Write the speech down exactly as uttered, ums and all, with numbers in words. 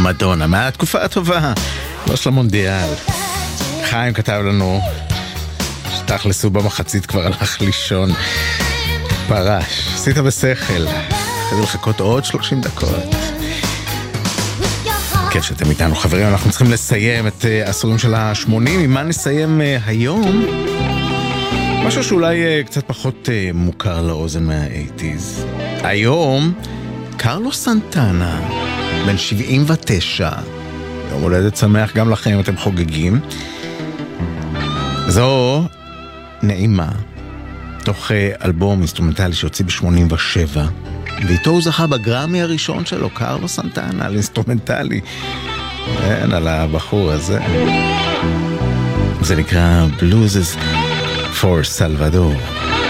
מדונה, מהתקופה הטובה, לא של המונדיאל. חיים כתב לנו שתכלסו במחצית כבר הלך לישון, פרש, עשית בשכל, אחרי לחכות עוד שלושים דקות. כן, שאתם איתנו חברים, אנחנו צריכים לסיים את העשורים של ה-שמונים. עם מה נסיים היום? משהו שאולי קצת פחות מוכר לאוזן מה-שמונים. היום קרלוס סנטנה, בן שבעים ותשע, יום הולדת שמח גם לכם אם אתם חוגגים. זו נעימה, תוך אלבום אינסטרומנטלי שהוציא ב-שמונים ושבע, ואיתו הוא זכה בגרמי הראשון שלו, קרלוס סנטנה, על אינסטרומנטלי. אין, על הבחור הזה. זה נקרא Blues for Salvador.